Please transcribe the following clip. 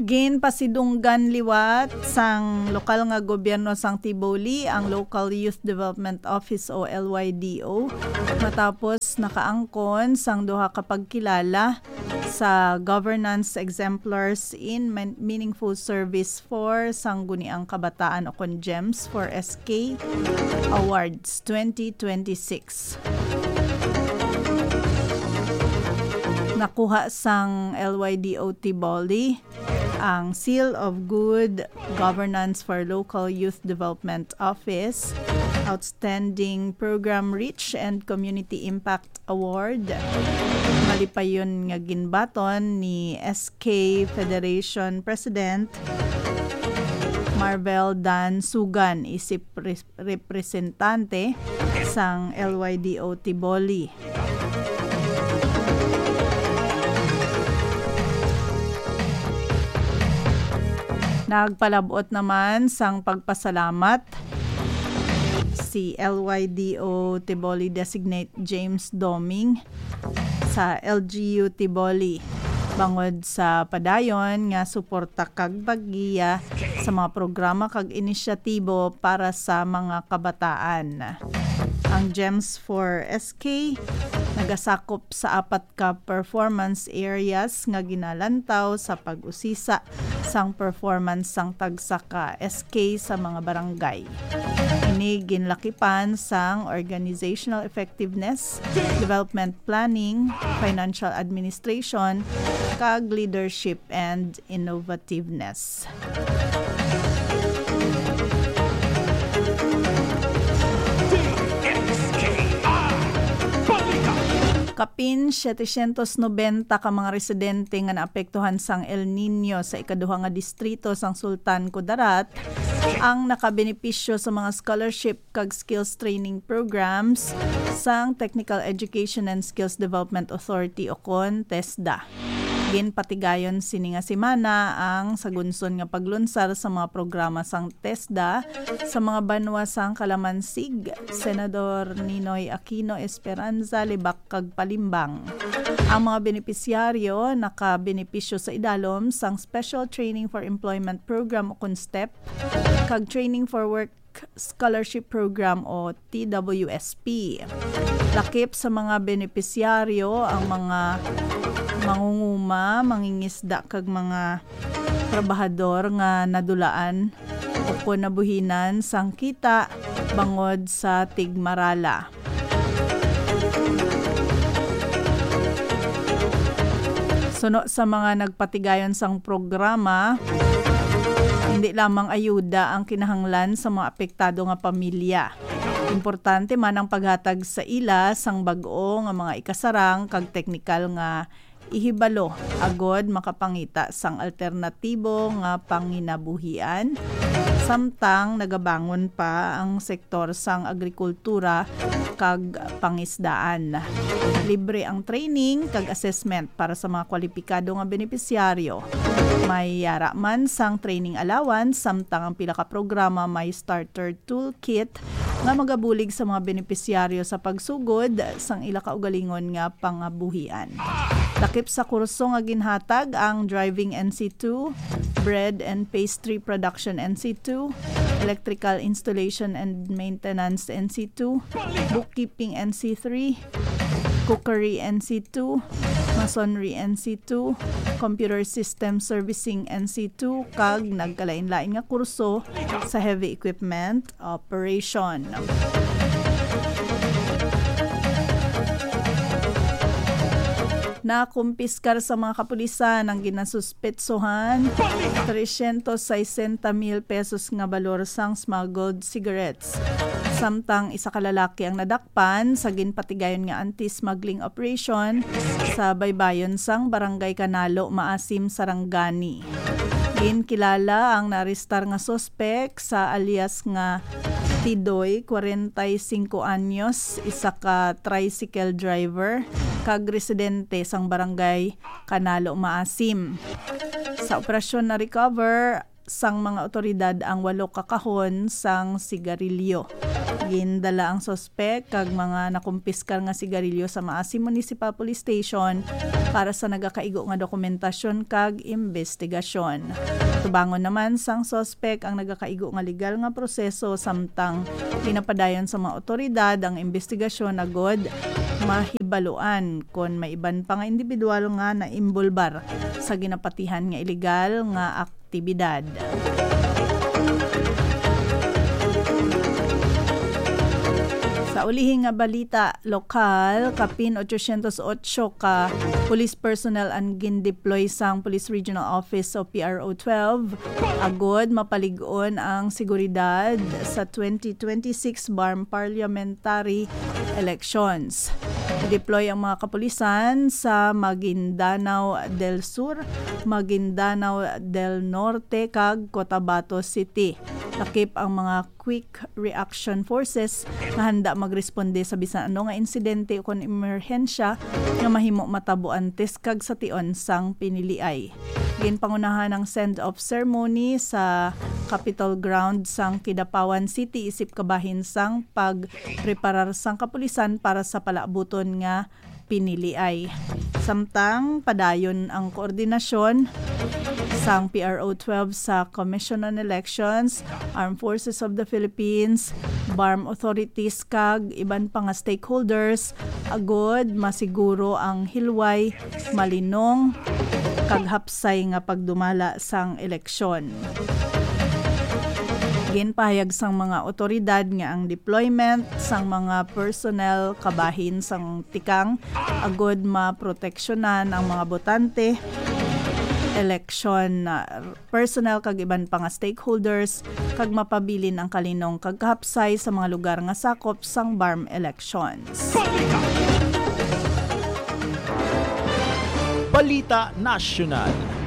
Gin pasidunggan liwat sang lokal nga gobyerno sang Tiboli ang Local Youth Development Office o LYDO matapos nakaangkon sang duha ka pagkilala sa governance exemplars in meaningful service for sangguniang kabataan o GEMS for SK Awards 2026. Nakuha sang LYDO Tiboli ang Seal of Good Governance for Local Youth Development Office, Outstanding Program Reach and Community Impact Award. Malipayon nga ginbaton ni SK Federation President Marvel Dan Sugan, isip representante sang LYDO Tiboli. Nagpalabot naman sang pagpasalamat si LYDO Tiboli Designate James Doming sa LGU Tiboli bangod sa padayon nga suporta kag baggiya sa mga programa kag inisyatibo para sa mga kabataan. Ang GEMS for SK nagasakop sa 4 ka performance areas nga ginalantaw sa pag-usisa sang performance sang tagsa ka SK sa mga barangay. Ini ginlakipan sang organizational effectiveness, development planning, financial administration, kag leadership and innovativeness. Kapin 790 ka mga residente nga naapektuhan sang El Nino sa ikaduha nga distrito sang Sultan Kudarat ang nakabenepisyo sa mga scholarship kag skills training programs sang Technical Education and Skills Development Authority o TESDA. Ginpatigayon sini nga semana ang sagunson nga paglunsar sa mga programa sang TESDA sa mga banwa sang Kalamansig, Senador Ninoy Aquino Esperanza, Libak kag Palimbang. Ang mga benepisyaryo nakabenepisyo sa idalom sang Special Training for Employment Program o CONSTEP kag Training for Work Scholarship Program o TWSP. Lakip sa mga benepisyaryo ang mga mangunguma, mangingisda kag mga trabahador nga nadulaan o nabuhinan sang kita bangod sa tigmarala. Suno sa mga nagpatigayon sang programa, hindi lamang ayuda ang kinahanglan sa mga apektado nga pamilya. Importante man ang paghatag sa ila sang bag-o nga mga ikasarang kag teknikal nga ihibalo agod makapangita sang alternatibo nga panginabuhian samtang nagabangon pa ang sektor sang agrikultura kag pangisdaan. Libre ang training kag assessment para sa mga kwalipikado nga benepisyaryo. May yara man sang training allowance samtang ang pila ka programa may starter toolkit nga magabulig sa mga benepisyaryo sa pagsugod sang ila kaugalingon nga pangabuhian. Lakip sa kurso nga ginhatag ang Driving NC2, Bread and Pastry Production NC2, Electrical Installation and Maintenance NC2, Bookkeeping NC3, Cookery NC2, Masonry NC2, Computer System Servicing NC2, kag nagkalain-lain nga kurso sa Heavy Equipment Operation. Nakumpiskar sa mga kapulisan ang ginasuspetsohan 360,000 pesos nga balor sang smuggled cigarettes. Samtang isa ka lalaki ang nadakpan sa ginpatigayon nga anti-smuggling operation sa baybayon sang Barangay Canalo, Maasim, Sarangani. Ginkilala ang naarestar nga sospek sa alias nga Tidoy, 45 anyos, isa ka tricycle driver, kag residente sang Barangay Canalo, Maasim. Sa operasyon na recover sang mga otoridad ang 8 ka kahon sang sigarilyo. Gindala ang sospek kag mga nakumpiskar nga sigarilyo sa Maasim Municipal Police Station para sa nagakaigo nga dokumentasyon kag investigasyon. Tubangon naman sang sospek ang nagakaigo nga legal nga proseso samtang pinapadayon sa mga otoridad ang investigasyon agod mahibaluan kung may iban pa nga individual nga naimbulbar sa ginapatihan nga ilegal nga aktibidad. Sa ulihing nga balita, lokal, kapin 808 ka police personnel ang gindeploy sang Police Regional Office o PRO 12 agod mapalig-on ang seguridad sa 2026 BARM Parliamentary Elections. Deploy ang mga kapulisan sa Maguindanao del Sur, Maguindanao del Norte kag Cotabato City. Takip ang mga quick reaction forces na handa magresponde sa bisan ano nga insidente o kon emerhensya nga mahimo matabo antes kag sa tion sang piniliay. Ginpangunahan ang send-off ceremony sa Capitol Ground sang Kidapawan City isip kabahin sang pagpreparar sang kapulisan para sa palaabuton nga piniliay. Samtang padayon ang koordinasyon sang PRO 12 sa Commission on Elections, Armed Forces of the Philippines, BARM authorities kag iban pa nga stakeholders agod masiguro ang hilway, malinong kag hapsay nga pagdumala sang eleksyon. Ginpahayag sang mga otoridad nga ang deployment sang mga personnel kabahin sang tikang agod maproteksyonan ang mga botante, election personnel kag iban pa nga stakeholders kag mapabilin ang kalinong kag kahapsay sa mga lugar nga sakop sang BARM elections. Balita National.